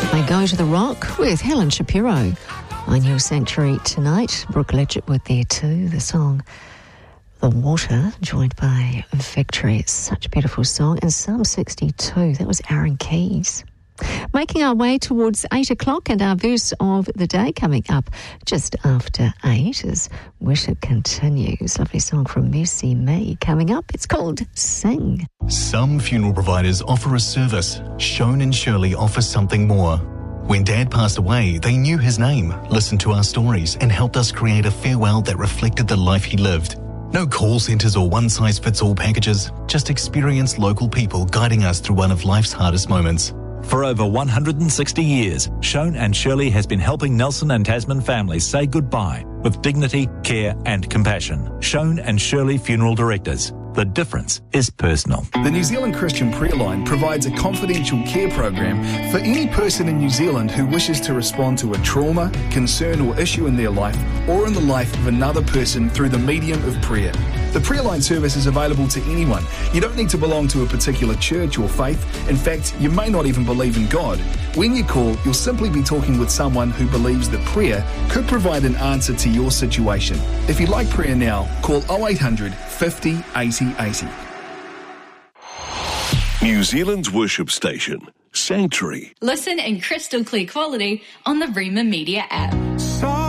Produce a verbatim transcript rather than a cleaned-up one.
I Go to the Rock with Helen Shapiro on your Sanctuary tonight. Brooke Lidgett with there too. The song The Water, joined by Victory. It's such a beautiful song. And Psalm sixty-two, that was Aaron Keys. Making our way towards eight o'clock, and our verse of the day coming up just after eight as worship continues. Lovely song from Mercy Me coming up. It's called Sing. Some funeral providers offer a service. Shone and Shirley offer something more. When Dad passed away, they knew his name, listened to our stories, and helped us create a farewell that reflected the life he lived. No call centres or one-size-fits-all packages, just experienced local people guiding us through one of life's hardest moments. For over one hundred sixty years, Shone and Shirley has been helping Nelson and Tasman families say goodbye with dignity, care and compassion. Shone and Shirley Funeral Directors. The difference is personal. The New Zealand Christian Prayer Line provides a confidential care program for any person in New Zealand who wishes to respond to a trauma, concern or issue in their life or in the life of another person through the medium of prayer. The Prayer Line service is available to anyone. You don't need to belong to a particular church or faith. In fact, you may not even believe in God. When you call, you'll simply be talking with someone who believes that prayer could provide an answer to your situation. If you'd like prayer now, call oh eight hundred, fifty, eighty, eighty. New Zealand's worship station, Sanctuary. Listen in crystal clear quality on the Rima Media app.